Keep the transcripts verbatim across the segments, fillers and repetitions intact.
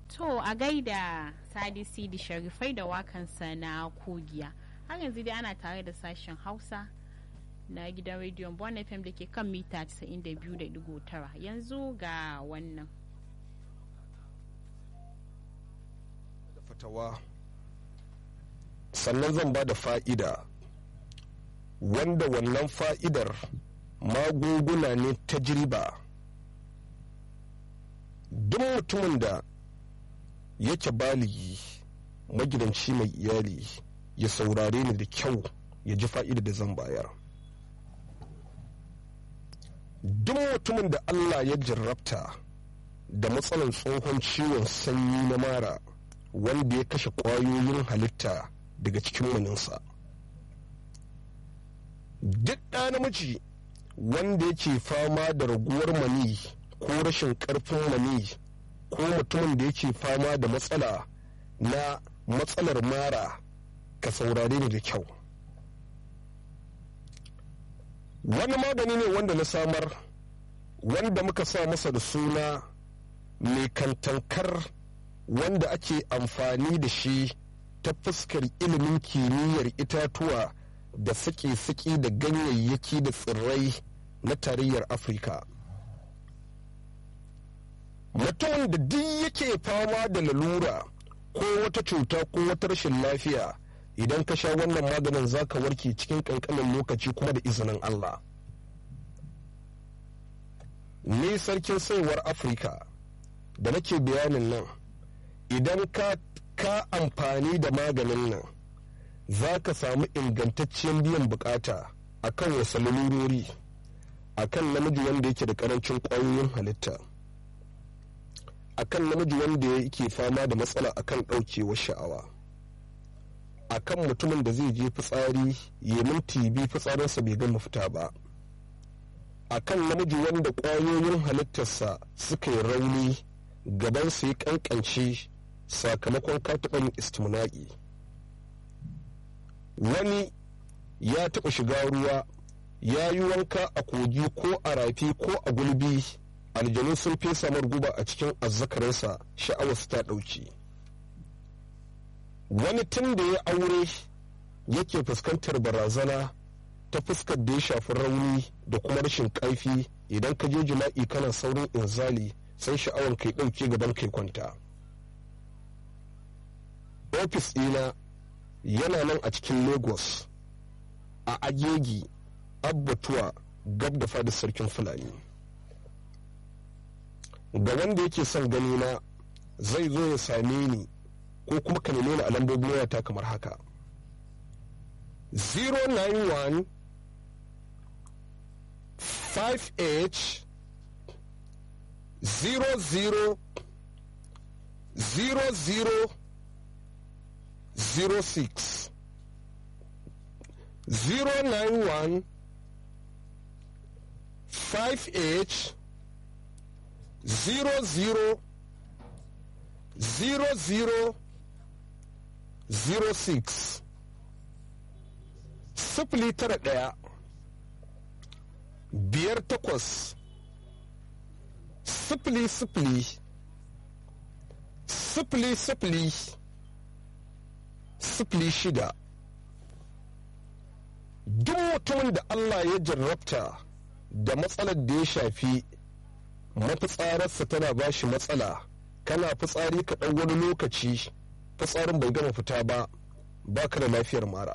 To a gaida Sadi Sidi Sharifai da wakansa na kogiya. Har yanzu dai ana tare da sashen Hausa na gidan rediyon Bon F M da ke kan mita casa'in da biyu da digo tara. Yanzu ga wannan. Fatawa sannan zan ba da fa'ida wanda wannan fa'idar magunguna ne tajriba. Duk mutumin da yake baligi magidanci mai iyali ya saurare ni da kyau ya ji fa'ida da zan bayar. Duk mutumin da Allah ya jarrabta da matsalan tsohon ciwon sanyi na mara wanda ya kashe ƙwayoyin halitta daga cikin maninsa, duk ɗa namiji wanda yake fama da raguwar mani ko rashin ƙarfin mani, ko mutumin da yake fama da matsala na matsalar mara, ka saurare ni da kyau. Wani magani ne wanda na samar, wanda muka sa masa da suna mai kantankar, wanda ake amfani da shi ta fuskar ilimin kimiyyar itatuwa da sake-sake da ganyayyaki da tsirrai na tarayyar Afirka. Mutumin da duk yake fama da lalura ko wata cuta ko wata rashin lafiya, idan ka sha wannan maganin za ka warke cikin ƙanƙanin lokaci kuma da izinin Allah. Ni sarkin saiwar Afirka da nake bayanin nan, idan ka ka amfani da maganin nan za ka samu ingantacciyar biyan bukata a kan wasu lalurori, a kan namiji wanda yake da karancin ƙwayoyin halitta, a kan namiji wanda yake fama da matsala a kan ɗaukewar sha'awa, a kan mutumin da zai je fitsari ya minti biyu fitsarinsa bai gama fita ba, a kan namiji wanda ƙwayoyin halittarsa suka yi rauni gabansa ya ƙanƙance sakamakon kataɓan istimna'i. Wani ya taɓa shiga ruwa ya yi wanka a kogi ko a rafi ko a gulbi, aljanu sun fesa mar guba a cikin azzakarinsa, sha'awarsa ta ɗauki. Wani tun da ya aure yake fuskantar barazana ta fuskar da ya shafi rauni da kuma rashin ƙarfi, idan ka je jima'i kana saurin inzali sai sha'awar kai ɗauke gaban kai kwanta. Ofis ɗina yana nan a cikin Lagos, a Agegi, Abbatuwa, gab da fadar sarkin Fulani. Ga wanda yake son gani na zai zo ya same ni ko kuma ka neme ni a lambobin wayata kamar haka: zero nine one five eight zero zero zero zero zero six zero nine one five eight zero zero zero zero zero six. Sifili tara ɗaya biyar takwas sifili sifili sifili sifili sifili shida. Duk mutumin da Allah ya jarrabta da matsalar da ya shafi mafitsararsa tana ba shi matsala, kana fitsari ka ɗan wani lokaci fitsarin bai gama fita ba, baka da lafiyar mara.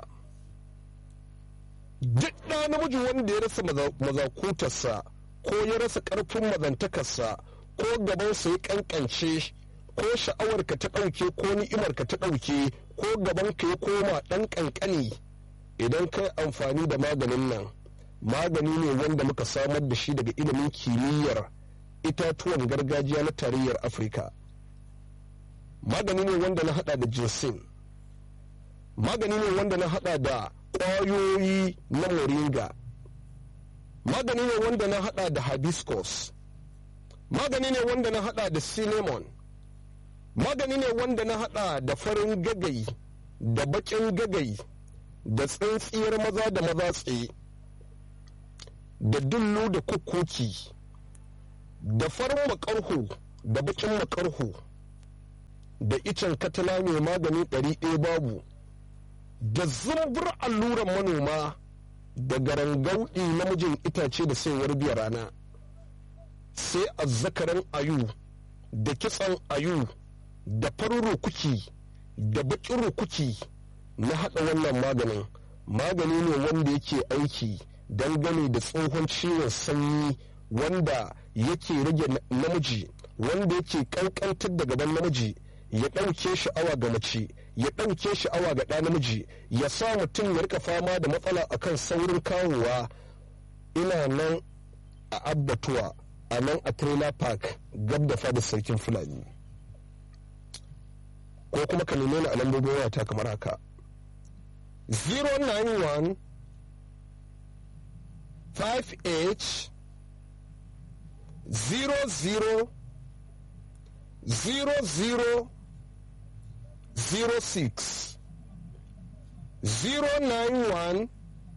Duk ɗa namiji wanda ya rasa mazakutarsa ko ya rasa ƙarfin mazantakarsa ko gabansa ya ƙanƙance ko sha'awarka ta ɗauke ko ni'imarka ta ɗauke ko gabanka ya koma ɗan ƙanƙani, idan kai amfani da maganin nan, magani ne wanda muka samar da shi daga ilimin kimiyyar itatuwan gargajiya na tarayyar Afirka. Magani ne wanda na hada da jinsin, magani ne wanda na hada da ƙwayoyi na moringa, magani ne wanda na hada da hibiscus, magani ne wanda na hada da cinnamon, magani ne wanda na hada da farin gagai da bakin gagai da tsintsiyar maza da maza tsaye da dullu da kukuki da farin makarhu da bakin makarhu da icen katana mai magani ɗari ɗaya babu, da zumbur alluran manoma da garangauɗi namijin itace da saiwar biya rana, sai azzakaran ayu da kitsan ayu da farin rukuki da baƙin rukuki na haɗa wannan maganin. Magani ne wanda yake aiki dangane da tsohon ciwon sanyi wanda yake rage namiji, wanda yake kankantar da gaban namiji, ya ɗauke sha'awa ga mace, ya ɗauke sha'awa ga ɗa namiji, ya sa mutum ya rika fama da matsala akan saurin kawowa. Ina nan a abbatuwa a nan a trailer park gab da fadar sarkin fulani, ko kuma ka neme ni a lambobin wayata kamar haka zero nine one five eight zero zero zero zero zero six zero nine one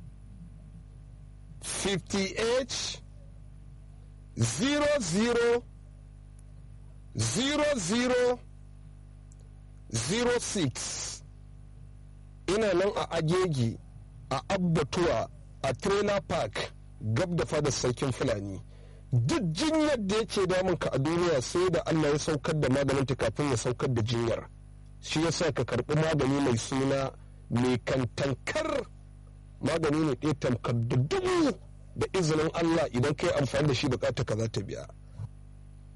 fifty eight zero zero zero zero zero six. Ina nan a Agege a Abbatuwa a trailer park gab da fadar sarkin fulani. Duk jinyar da yake damunka a duniya sai da Allah ya saukar da maganinta kafin ya saukar da jinyar. Shi yasa ka karɓi magani mai suna mai kantankar, magani ne ɗaya tamkar da dubu, da izinin Allah idan ka yi amfani da shi bukata ka za ta biya.